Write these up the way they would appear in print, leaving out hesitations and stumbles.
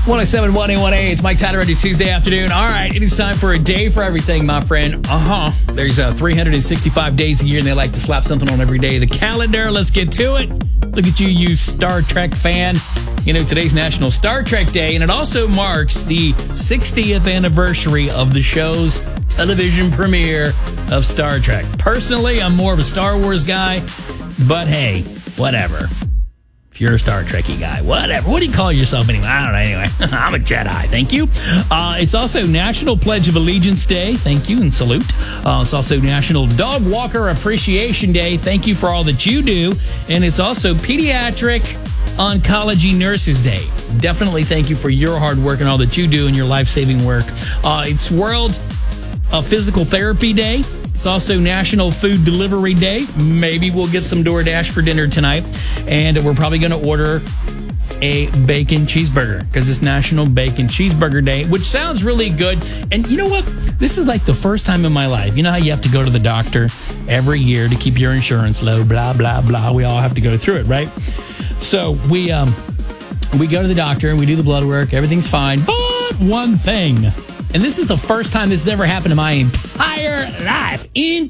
107.1 A1A. It's Mike Tyler on your Tuesday afternoon. All right, it is time for a day for everything, my friend. There's 365 days a year, and they like to slap something on every day of the calendar. Let's get to it. Look at you, you Star Trek fan. You know, today's National Star Trek Day, and it also marks the 60th anniversary of the show's television premiere of Star Trek. Personally, I'm more of a Star Wars guy, but hey, whatever. If you're a Star Trekky guy, whatever. What do you call yourself anyway? I don't know. Anyway, I'm a Jedi. Thank you. It's also National Pledge of Allegiance Day. Thank you and salute. It's also National Dog Walker Appreciation Day. Thank you for all that you do. And it's also Pediatric Oncology Nurses Day. Definitely thank you for your hard work and all that you do and your life-saving work. It's World Physical Therapy Day. It's also National Food Delivery Day. Maybe we'll get some DoorDash for dinner tonight. And we're probably going to order a bacon cheeseburger because it's National Bacon Cheeseburger Day, which sounds really good. And you know what? This is like the first time in my life. You know how you have to go to the doctor every year to keep your insurance low, blah, blah, blah. We all have to go through it, right? So we go to the doctor and we do the blood work. Everything's fine. But one thing. And this is the first time this has ever happened in my entire life.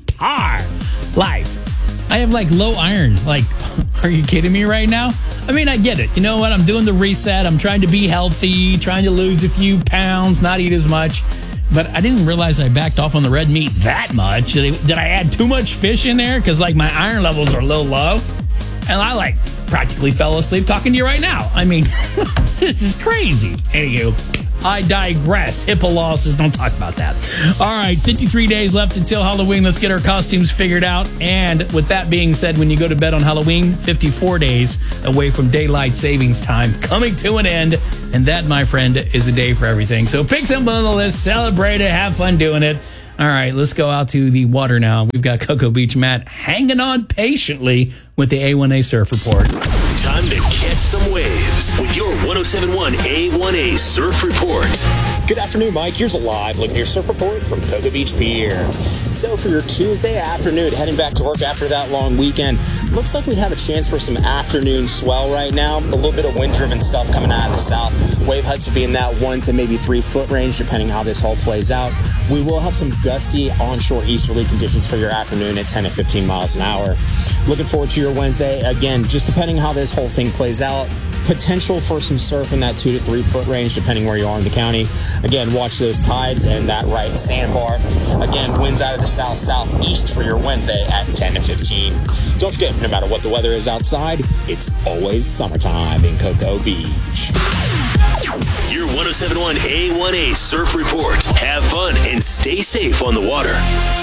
I have like low iron. Like, are you kidding me right now? I mean, I get it. You know what? I'm doing the reset. I'm trying to be healthy, trying to lose a few pounds, not eat as much. But I didn't realize I backed off on the red meat that much. Did I add too much fish in there? Because like my iron levels are a little low. And I like practically fell asleep talking to you right now. I mean, this is crazy. Anywho, I digress. HIPAA losses, don't talk about that. All right, 53 days left until Halloween. Let's get our costumes figured out. And with that being said, when you go to bed on Halloween, 54 days away from daylight savings time coming to an end. And that, my friend, is a day for everything. So pick something on the list, celebrate it, have fun doing it. All right, let's go out to the water now. We've got Cocoa Beach Matt hanging on patiently with the A1A Surf Report. Time to catch some waves with your 107.1 A1A Surf Report. Good afternoon, Mike. Here's a live look at your surf report from Cocoa Beach Pier. So for your Tuesday afternoon, heading back to work after that long weekend, looks like we have a chance for some afternoon swell right now. A little bit of wind-driven stuff coming out of the south. Wave heights will be in that 1 to maybe 3 foot range, depending how this all plays out. We will have some gusty onshore easterly conditions for your afternoon at 10 to 15 miles an hour. Looking forward to your Wednesday. Again, just depending how this whole thing plays out, potential for some surf in that 2 to 3 foot range, depending where you are in the county. Again, watch those tides and that right sandbar. Again, winds out of the south-southeast for your Wednesday at 10 to 15. Don't forget, no matter what the weather is outside, it's always summertime in Cocoa Beach. Your 107.1 A1A Surf Report. Have fun and stay safe on the water.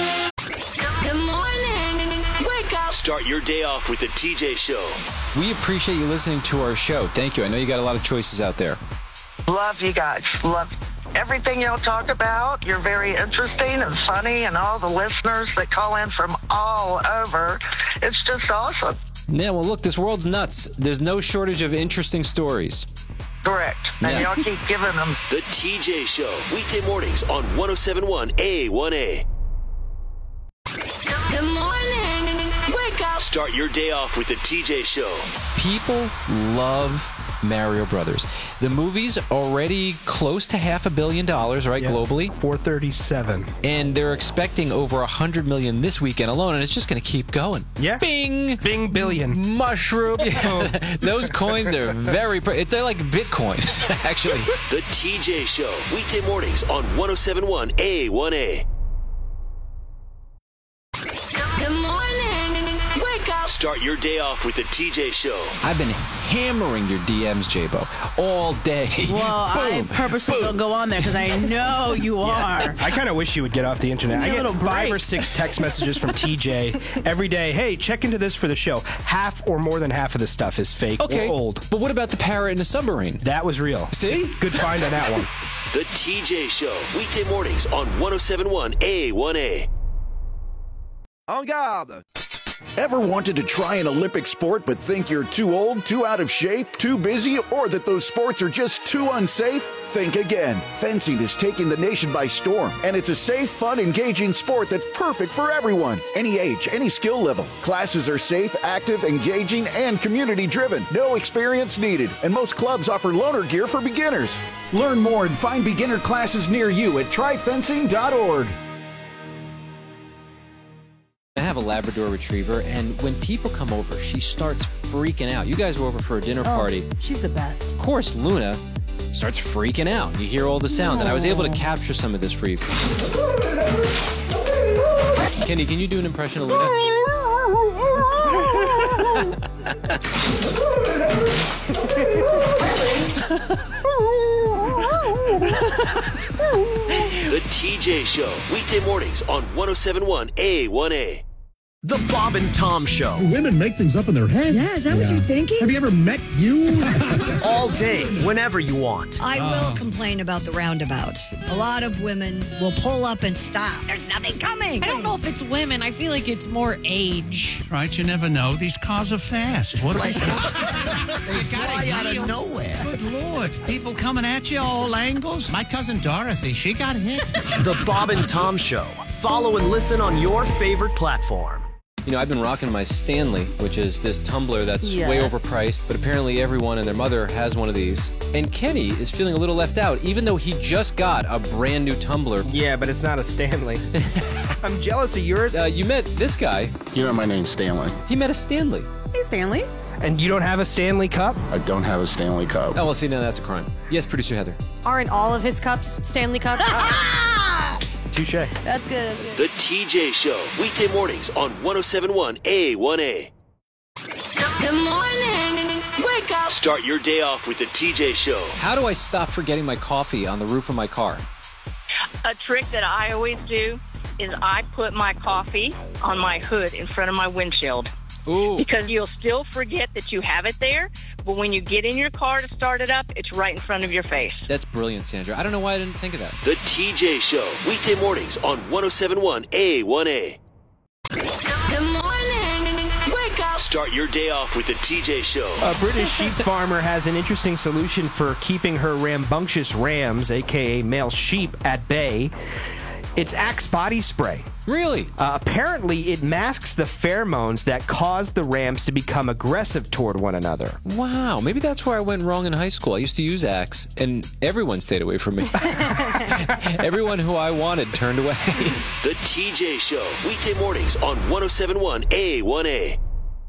Good morning. Wake up. Start your day off with the TJ Show. We appreciate you listening to our show. Thank you. I know you got a lot of choices out there. Love you guys. Love everything y'all talk about. You're very interesting and funny, and all the listeners that call in from all over. It's just awesome. Yeah, well, look, this world's nuts. There's no shortage of interesting stories. Correct. And y'all keep giving them. The TJ Show. Weekday mornings on 107.1 A1A. Good morning. Wake up. Start your day off with the TJ Show. People love Mario Brothers. The movie's already close to $500 million, right, globally? 437. And they're expecting over $100 million this weekend alone, and it's just going to keep going. Yeah. Bing! Bing billion. Mushroom. Yeah. Those coins are they're like Bitcoin, actually. The TJ Show. Weekday mornings on 107.1 A1A. Good morning. Wake up. Start your day off with the TJ Show. I've been hammering your DMs, J-Bo, all day. Well, I purposely don't go on there because I know you are. I kind of wish you would get off the internet. I get 5 or 6 text messages from TJ every day. Hey, check into this for the show. Half or more than half of the stuff is fake or old. But what about the parrot in the submarine? That was real. See? Good find on that one. The TJ Show. Weekday mornings on 107.1 A1A. En garde! Ever wanted to try an Olympic sport but think you're too old, too out of shape, too busy, or that those sports are just too unsafe? Think again. Fencing is taking the nation by storm, and it's a safe, fun, engaging sport that's perfect for everyone. Any age, any skill level. Classes are safe, active, engaging, and community-driven. No experience needed, and most clubs offer loaner gear for beginners. Learn more and find beginner classes near you at tryfencing.org. I have a Labrador Retriever, and when people come over, she starts freaking out. You guys were over for a dinner party. She's the best. Of course, Luna starts freaking out. You hear all the sounds, and I was able to capture some of this for you. Kenny, can you do an impression of Luna? The TJ Show, weekday mornings on 107.1 A1A. The Bob and Tom Show. Women make things up in their head. Yeah, is that what you're thinking? Have you ever met you? All day, whenever you want. I will complain about the roundabouts. A lot of women will pull up and stop. There's nothing coming. I don't know if it's women. I feel like it's more age. Right, you never know. These cars are fast. What They fly out of nowhere. Good Lord. People coming at you all angles. My cousin Dorothy, she got hit. The Bob and Tom Show. Follow and listen on your favorite platform. You know, I've been rocking my Stanley, which is this tumbler that's way overpriced, but apparently everyone and their mother has one of these. And Kenny is feeling a little left out, even though he just got a brand new tumbler. Yeah, but it's not a Stanley. I'm jealous of yours. You met this guy. You know my name's Stanley. He met a Stanley. Hey, Stanley. And you don't have a Stanley Cup? I don't have a Stanley Cup. Oh, well, see, now that's a crime. Yes, producer Heather. Aren't all of his cups Stanley Cups? Touche. That's good. The TJ Show, weekday mornings on 107.1 A1A. Good morning. Wake up. Start your day off with the TJ Show. How do I stop forgetting my coffee on the roof of my car? A trick that I always do is I put my coffee on my hood in front of my windshield. Ooh. Because you'll still forget that you have it there, but when you get in your car to start it up, it's right in front of your face. That's brilliant, Sandra. I don't know why I didn't think of that. The TJ Show, weekday mornings on 107.1 A1A. Good morning. Wake up. Start your day off with the TJ Show. A British sheep farmer has an interesting solution for keeping her rambunctious rams, a.k.a. male sheep, at bay. It's Axe body spray. Really? Apparently, it masks the pheromones that cause the rams to become aggressive toward one another. Wow, maybe that's where I went wrong in high school. I used to use Axe, and everyone stayed away from me. Everyone who I wanted turned away. The TJ Show, weekday mornings on 107.1 A1A.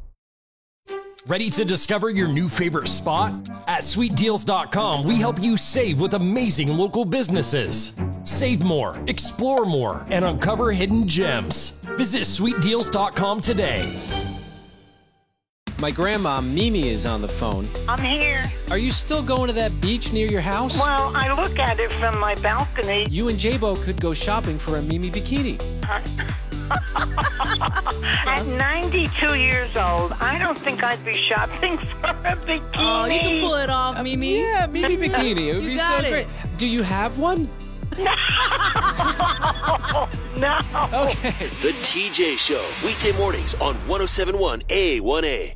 Ready to discover your new favorite spot? At sweetdeals.com, we help you save with amazing local businesses. Save more, explore more, and uncover hidden gems. Visit sweetdeals.com today. My grandma, Mimi, is on the phone. I'm here. Are you still going to that beach near your house? Well, I look at it from my balcony. You and J-Bo could go shopping for a Mimi bikini. At 92 years old, I don't think I'd be shopping for a bikini. Oh, you can pull it off, Mimi. Yeah, Mimi bikini. It would You be got so it. great. Do you have one? No. Okay. The TJ Show, weekday mornings on 107.1 A1A.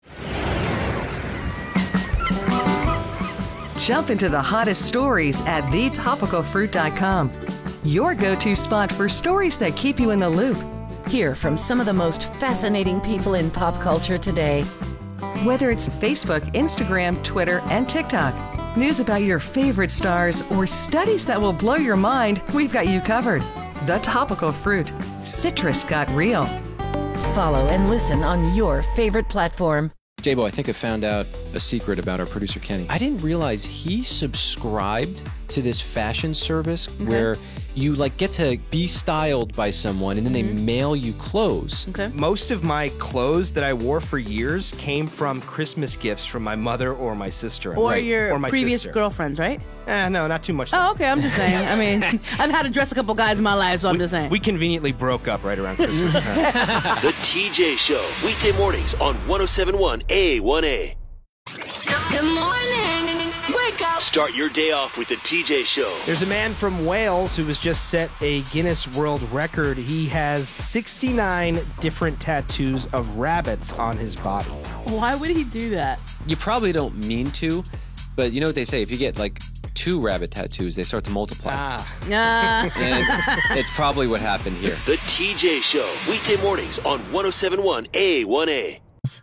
Jump into the hottest stories at thetopicalfruit.com. Your go-to spot for stories that keep you in the loop. Hear from some of the most fascinating people in pop culture today. Whether it's Facebook, Instagram, Twitter, and TikTok, news about your favorite stars, or studies that will blow your mind, we've got you covered. The Topical Fruit. Citrus got real. Follow and listen on your favorite platform. J-Bo, I think I found out a secret about our producer, Kenny. I didn't realize he subscribed to this fashion service where you get to be styled by someone and then they mail you clothes. Okay. Most of my clothes that I wore for years came from Christmas gifts from my mother or my sister. Or your my previous sister. girlfriends, right? No, not too much. Oh, okay. I'm just saying. I mean, I've had to dress a couple guys in my life, so I'm just saying. We conveniently broke up right around Christmas time. The TJ Show, weekday mornings on 107.1 A1A. Good morning. Wake up. Start your day off with the TJ Show. There's a man from Wales who has just set a Guinness World Record. He has 69 different tattoos of rabbits on his body. Why would he do that? You probably don't mean to, but you know what they say? If you get like 2 rabbit tattoos, they start to multiply. And it's probably what happened here. The TJ Show, weekday mornings on 107.1 A1A.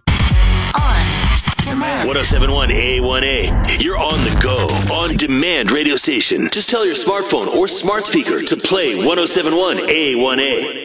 107.1 A1A. You're on the go, on demand radio station. Just tell your smartphone or smart speaker to play 107.1 A1A.